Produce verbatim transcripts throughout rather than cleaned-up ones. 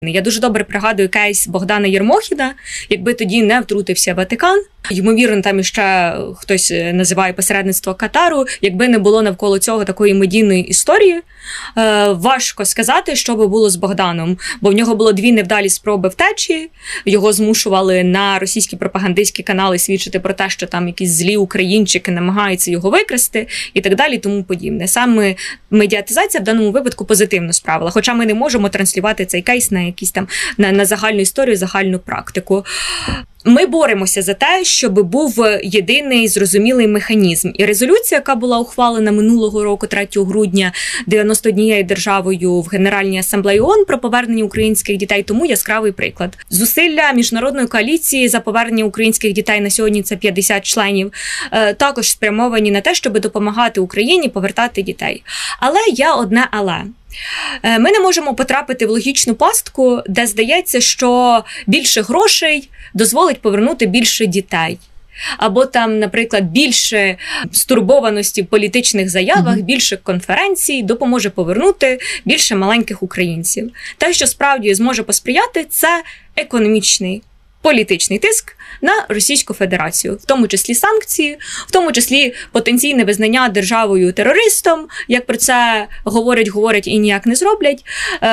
Я дуже добре пригадую кейс Богдана Єрмохіна, якби тоді не втрутився Ватикан. Ймовірно, там іще хтось називає посередництво Катару. Якби не було навколо цього такої медійної історії, важко сказати, що би було з Богданом. Бо в нього було дві невдалі спроби втечі, його змушували на російські пропагандистські канали свідчити про те, що там якісь злі українчики намагаються його викрасти і так далі, тому подібне. Саме медіатизація в даному випадку позитивно справила, хоча ми не можемо транслювати цей кейс на якісь там на, на загальну історію, загальну практику. Ми боремося за те, щоб був єдиний зрозумілий механізм. І резолюція, яка була ухвалена минулого року, третього грудня, дев'яносто однією державою в Генеральній асамблеї ООН про повернення українських дітей, тому яскравий приклад. Зусилля міжнародної коаліції за повернення українських дітей, на сьогодні це п'ятдесят членів, також спрямовані на те, щоб допомагати Україні повертати дітей. Але є одне але. Ми не можемо потрапити в логічну пастку, де здається, що більше грошей дозволить повернути більше дітей. Або там, наприклад, більше стурбованості в політичних заявах, mm-hmm. більше конференцій допоможе повернути більше маленьких українців. Те, що справді зможе посприяти, це економічний політичний тиск на Російську Федерацію, в тому числі санкції, в тому числі потенційне визнання державою терористом, як про це говорять, говорять і ніяк не зроблять,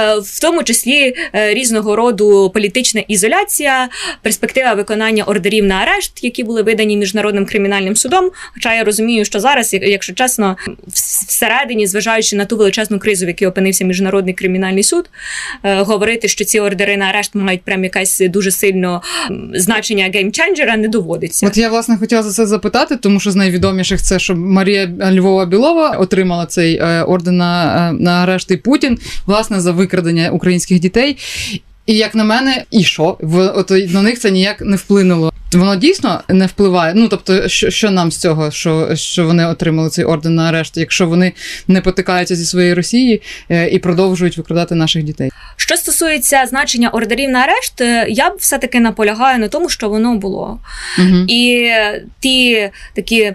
в тому числі різного роду політична ізоляція, перспектива виконання ордерів на арешт, які були видані Міжнародним кримінальним судом. Хоча я розумію, що зараз, якщо чесно, всередині, зважаючи на ту величезну кризу, в якій опинився Міжнародний кримінальний суд, говорити, що ці ордери на арешт мають прям якесь дуже сильно значення геймченджера, не доводиться. От я, власне, хотіла за це запитати, тому що з найвідоміших це, що Марія Львова-Білова отримала цей е, орден на, на арешт, і Путін, власне, за викрадення українських дітей. І, як на мене, і що? В, от, на них це ніяк не вплинуло. Воно дійсно не впливає? Ну, тобто, що, що нам з цього, що, що вони отримали цей орден на арешт, якщо вони не потикаються зі своєї Росії е, і продовжують викрадати наших дітей? Що стосується значення ордерів на арешт, я б все-таки наполягаю на тому, що воно було. Угу. І ті такі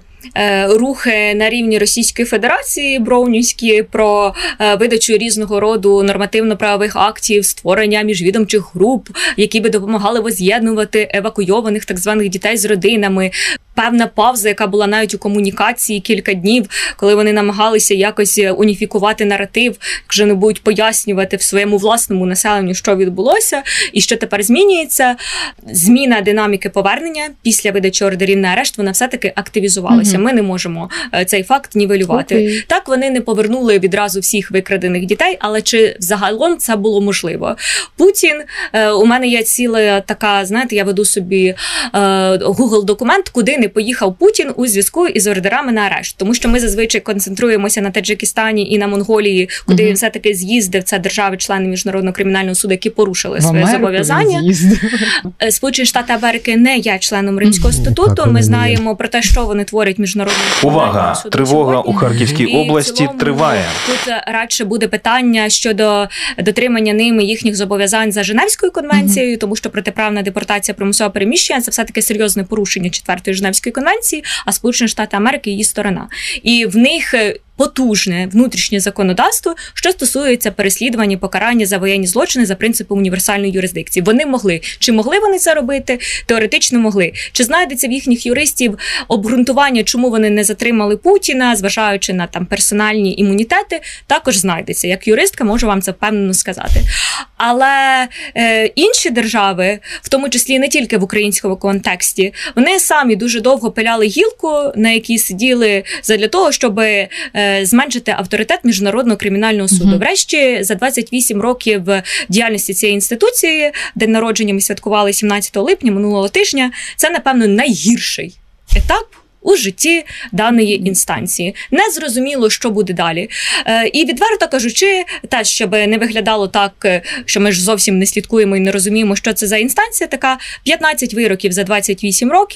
рухи на рівні Російської Федерації, броунівські, про видачу різного роду нормативно-правових актів, створення міжвідомчих груп, які би допомагали воз'єднувати евакуйованих так званих дітей з родинами. Певна пауза, яка була навіть у комунікації кілька днів, коли вони намагалися якось уніфікувати наратив, якщо не будуть пояснювати в своєму власному населенню, що відбулося і що тепер змінюється. Зміна динаміки повернення після видачі ордерів на арешт, вона все-таки активізувалася. Угу. Ми не можемо цей факт нівелювати. Okay. Так, вони не повернули відразу всіх викрадених дітей, але чи загалом це було можливо? Путін, у мене є ціла така, знаєте, я веду собі Google-документ, куди не поїхав Путін у зв'язку із ордерами на арешт. Тому що ми зазвичай концентруємося на Таджикистані і на Монголії, куди угу. він все-таки з'їздив. Це держави-члени Міжнародного кримінального суду, які порушили в своє зобов'язання. Сполучені Штати Америки не є членом Римського статуту. Так, ми знаємо про те, що вони творять Міжнародному Увага! Тривога у Харківській і області цілому, триває. Тут радше буде питання щодо дотримання ними їхніх зобов'язань за Женевською конвенцією, угу. тому що протиправна депортація, примусове переміщення – це все-таки серйозне порушення четвертої Женевської конвенції, а Сполучені Штати Америки – її сторона. І в них потужне внутрішнє законодавство, що стосується переслідування, покарання за воєнні злочини за принципом універсальної юрисдикції. Вони могли. Чи могли вони це робити? Теоретично могли. Чи знайдеться в їхніх юристів обґрунтування, чому вони не затримали Путіна, зважаючи на там персональні імунітети? Також знайдеться. Як юристка можу вам це впевнено сказати. Але е, інші держави, в тому числі не тільки в українському контексті, вони самі дуже довго пиляли гілку, на якій сиділи задля того, щоб е, зменшити авторитет Міжнародного кримінального суду. Угу. Врешті, за двадцять вісім років діяльності цієї інституції, день народження ми святкували сімнадцятого липня минулого тижня, це, напевно, найгірший етап у житті даної інстанції. Не зрозуміло, що буде далі. Е, і відверто кажучи, теж, щоб не виглядало так, що ми ж зовсім не слідкуємо і не розуміємо, що це за інстанція така, п'ятнадцять вироків за двадцять вісім років.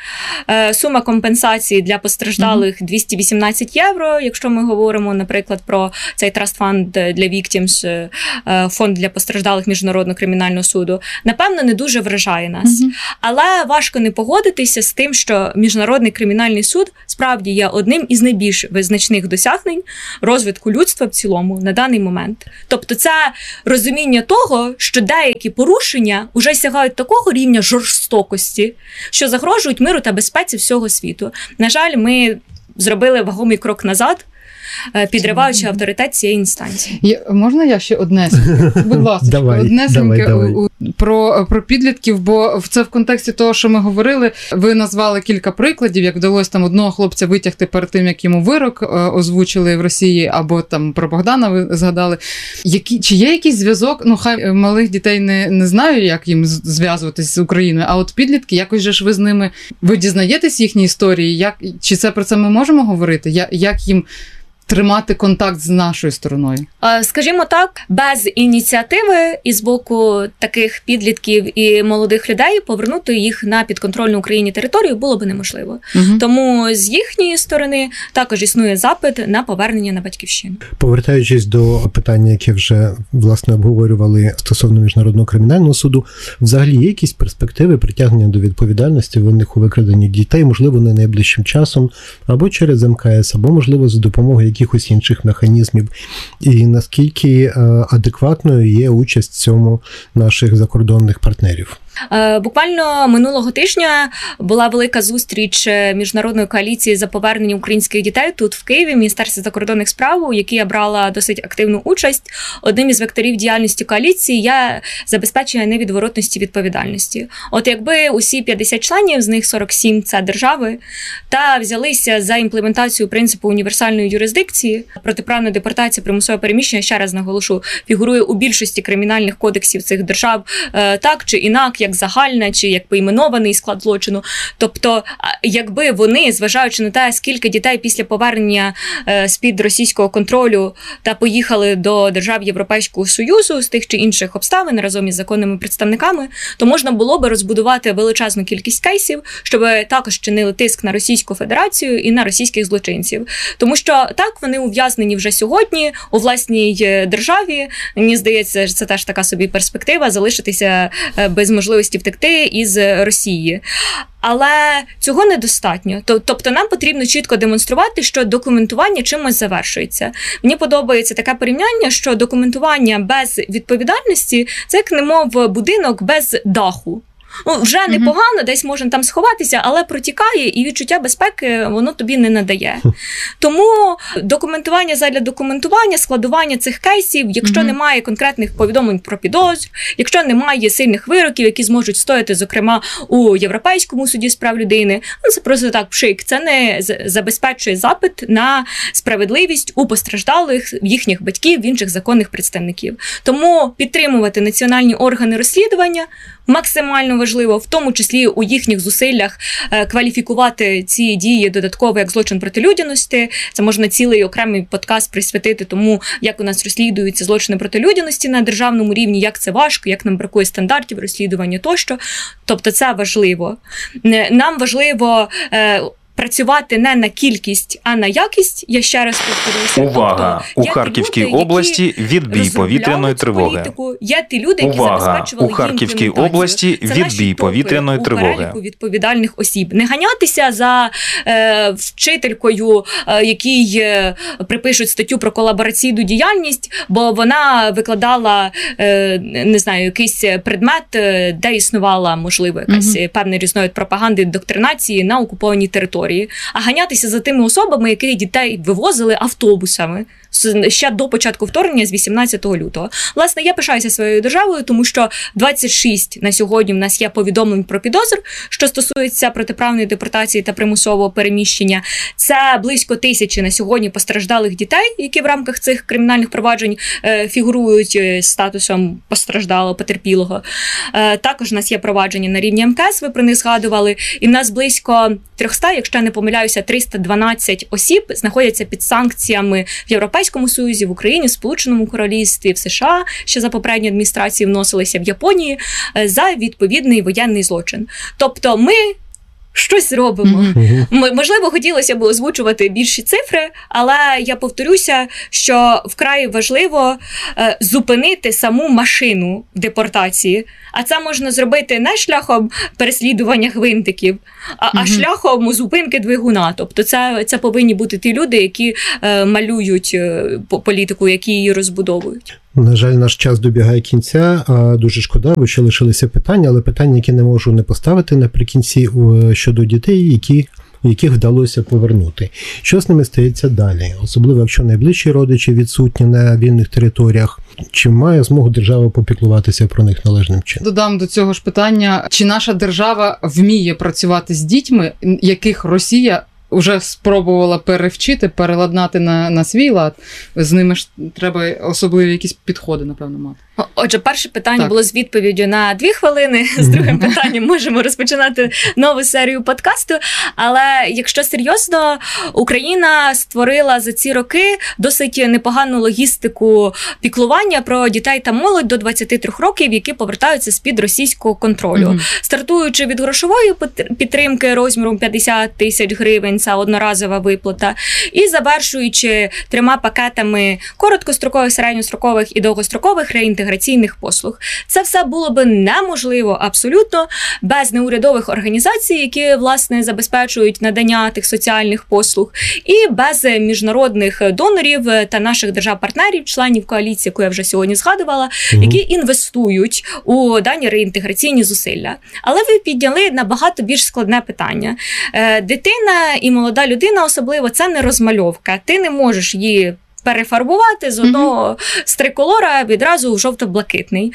Е, сума компенсації для постраждалих двісті вісімнадцять євро, якщо ми говоримо, наприклад, про цей Trust Fund для Victims, е, фонд для постраждалих Міжнародного кримінального суду, напевно, не дуже вражає нас. Mm-hmm. Але важко не погодитися з тим, що Міжнародний кримінальний суд справді є одним із найбільш визначних досягнень розвитку людства в цілому на даний момент. Тобто це розуміння того, що деякі порушення вже сягають такого рівня жорстокості, що загрожують миру та безпеці всього світу. На жаль, ми зробили вагомий крок назад, підриваючи авторитет цієї інстанції. Я, можна я ще одне? Будь ласка, давай, однесеньке давай, давай. Про, про підлітків, бо це в контексті того, що ми говорили, ви назвали кілька прикладів, як вдалося там одного хлопця витягти перед тим, як йому вирок озвучили в Росії, або там про Богдана ви згадали. Які, чи є якийсь зв'язок, ну хай малих дітей не, не знаю, як їм зв'язуватись з Україною, а от підлітки, якось же ж ви з ними, ви дізнаєтесь їхні історії, як, чи це про це ми можемо говорити? Я, як їм тримати контакт з нашою стороною? Скажімо так, без ініціативи із боку таких підлітків і молодих людей повернути їх на підконтрольну Україні територію було б неможливо. Угу. Тому з їхньої сторони також існує запит на повернення на батьківщину. Повертаючись до питання, яке вже, власне, обговорювали стосовно Міжнародного кримінального суду, взагалі є якісь перспективи притягнення до відповідальності винних у викраденні дітей, можливо, не найближчим часом, або через ем ка ес, або, можливо, за допомогою якихось інших механізмів, і наскільки адекватною є участь в цьому наших закордонних партнерів? Буквально минулого тижня була велика зустріч Міжнародної коаліції за повернення українських дітей тут в Києві, в Міністерстві закордонних справ, у якій я брала досить активну участь. Одним із векторів діяльності коаліції є забезпечення невідворотності відповідальності. От якби усі п'ятдесят членів, з них сорок сім – це держави, та взялися за імплементацію принципу універсальної юрисдикції, протиправна депортація, примусове переміщення, ще раз наголошу, фігурує у більшості кримінальних кодексів цих держав так чи інак, як загальна, чи як поіменований склад злочину. Тобто, якби вони, зважаючи на те, скільки дітей після повернення з-під російського контролю та поїхали до держав Європейського Союзу з тих чи інших обставин разом із законними представниками, то можна було би розбудувати величезну кількість кейсів, щоб також чинили тиск на Російську Федерацію і на російських злочинців. Тому що так, вони ув'язнені вже сьогодні у власній державі. Мені здається, це теж така собі перспектива залишитися без можливості втекти із Росії. Але цього недостатньо. Тобто нам потрібно чітко демонструвати, що документування чимось завершується. Мені подобається таке порівняння, що документування без відповідальності – це як немов будинок без даху. Ну, вже непогано, десь можна там сховатися, але протікає, і відчуття безпеки воно тобі не надає. Тому документування задля документування, складування цих кейсів, якщо mm-hmm. немає конкретних повідомлень про підозру, якщо немає сильних вироків, які зможуть стояти, зокрема, у Європейському суді з прав людини, ну, це просто так пшик, це не забезпечує запит на справедливість у постраждалих, їхніх батьків, інших законних представників. Тому підтримувати національні органи розслідування максимально важливо, в тому числі у їхніх зусиллях кваліфікувати ці дії додатково як злочин проти людяності. Це можна цілий окремий подкаст присвятити тому, як у нас розслідуються злочини проти людяності на державному рівні, як це важко, як нам бракує стандартів розслідування тощо. Тобто це важливо. Нам важливо працювати не на кількість, а на якість. Я ще раз повторюся. Увага! Тобто, у Харківській люди, області відбій повітряної тривоги. Політику. Є ті люди, які Увага! забезпечували у Харківській області відбій повітряної тривоги. У відповідальних осіб. Не ганятися за е, вчителькою, е, якій е, припишуть статтю про колабораційну діяльність, бо вона викладала, е, не знаю, якийсь предмет, де існувала, можливо, якась mm-hmm. певний різновид пропаганди, доктринації на окупованій території. А ганятися за тими особами, які дітей вивозили автобусами ще до початку вторгнення з вісімнадцятого лютого. Власне, я пишаюся своєю державою, тому що двадцять шість на сьогодні в нас є повідомлень про підозр, що стосується протиправної депортації та примусового переміщення. Це близько тисячі на сьогодні постраждалих дітей, які в рамках цих кримінальних проваджень е, фігурують статусом постраждалого, потерпілого. Е, також у нас є провадження на рівні ем ка ес, ви про них згадували, і в нас близько триста, якщо я не помиляюся, триста дванадцять осіб знаходяться під санкціями в Європейському Союзі, в Україні, в Сполученому Королівстві, в США, що за попередні адміністрації вносилися в Японії, за відповідний воєнний злочин. Тобто ми щось робимо. Мгм. М- Можливо, хотілося б озвучувати більші цифри, але я повторюся, що вкрай важливо е, зупинити саму машину депортації. А це можна зробити не шляхом переслідування гвинтиків, а, а Мгм. шляхом зупинки двигуна. Тобто це, це повинні бути ті люди, які е, малюють е, по- політику, які її розбудовують. На жаль, наш час добігає кінця, а дуже шкода, бо ще лишилися питання, але питання, які не можу не поставити наприкінці о, щодо дітей, які, яких вдалося повернути. Що з ними стається далі? Особливо, якщо найближчі родичі відсутні на вільних територіях, чи має змогу держава попіклуватися про них належним чином? Додам до цього ж питання, чи наша держава вміє працювати з дітьми, яких Росія вже спробувала перевчити, переладнати на, на свій лад. З ними ж треба особливі якісь підходи, напевно, мати. Отже, перше питання Так. було з відповіддю на дві хвилини. З другим питанням можемо розпочинати нову серію подкасту. Але якщо серйозно, Україна створила за ці роки досить непогану логістику піклування про дітей та молодь до двадцяти трьох років, які повертаються з-під російського контролю. Мгм. Стартуючи від грошової пот- підтримки розміром п'ятдесят тисяч гривень, це одноразова виплата, і завершуючи трьома пакетами короткострокових, середньострокових і довгострокових реінтеграційних послуг. Це все було би неможливо абсолютно без неурядових організацій, які, власне, забезпечують надання тих соціальних послуг, і без міжнародних донорів та наших держав-партнерів, членів коаліції, яку я вже сьогодні згадувала, які інвестують у дані реінтеграційні зусилля. Але ви підняли набагато більш складне питання. Е, Дитина і молода людина особливо – це не розмальовка. Ти не можеш її перефарбувати з одного з триколора відразу в жовто-блакитний.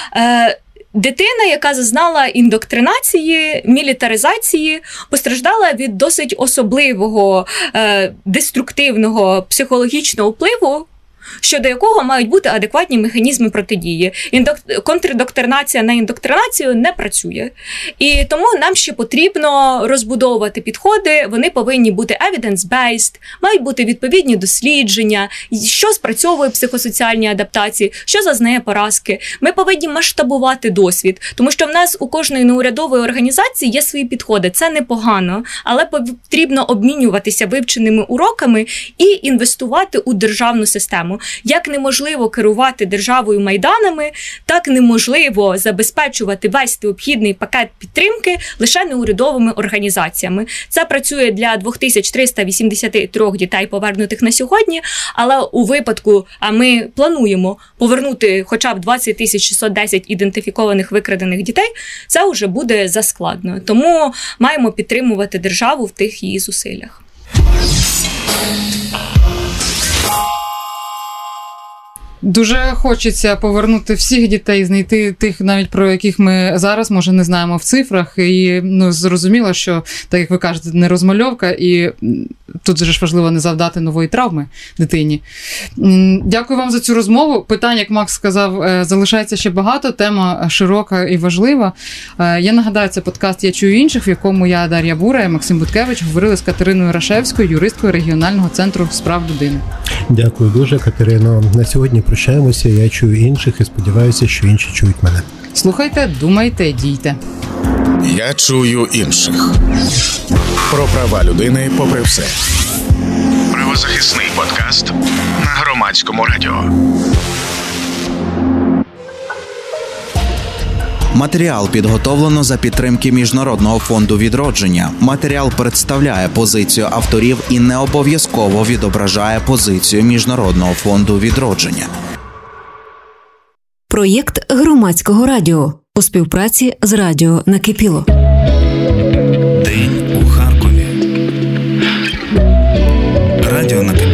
Е, Дитина, яка зазнала індоктринації, мілітаризації, постраждала від досить особливого е, деструктивного психологічного впливу, щодо якого мають бути адекватні механізми протидії. Індок- Контрдоктринація на індоктринацію не працює. І тому нам ще потрібно розбудовувати підходи, вони повинні бути evidence-based, мають бути відповідні дослідження, що спрацьовує психосоціальні адаптації, що зазнає поразки. Ми повинні масштабувати досвід, тому що в нас у кожної неурядової організації є свої підходи, це непогано, але потрібно обмінюватися вивченими уроками і інвестувати у державну систему. Як неможливо керувати державою майданами, так неможливо забезпечувати весь необхідний пакет підтримки лише неурядовими організаціями. Це працює для дві тисячі триста вісімдесят три дітей, повернутих на сьогодні, але у випадку, а ми плануємо повернути хоча б двадцять тисяч шістсот десять ідентифікованих викрадених дітей, це вже буде заскладно. Тому маємо підтримувати державу в тих її зусиллях. Дуже хочеться повернути всіх дітей, знайти тих, навіть про яких ми зараз, може, не знаємо в цифрах. І ну, зрозуміло, що, так як ви кажете, не розмальовка, і м, тут же ж важливо не завдати нової травми дитині. М, Дякую вам за цю розмову. Питань, як Макс сказав, е, залишається ще багато. Тема широка і важлива. Е, Я нагадаю, це подкаст «Я чую інших», в якому я, Дар'я Бура і Максим Буткевич говорили з Катериною Рашевською, юристкою регіонального центру з прав людини. Дякую дуже, Катерино. На сьогодні прощаємося. Я чую інших і сподіваюся, що інші чують мене. Слухайте, думайте, дійте. Я чую інших. Про права людини попри все. Правозахисний подкаст на Громадському радіо. Матеріал підготовлено за підтримки Міжнародного фонду відродження. Матеріал представляє позицію авторів і не обов'язково відображає позицію Міжнародного фонду відродження. Проєкт Громадського радіо у співпраці з Радіо Накипіло. День у Харкові. Радіо Накипіло.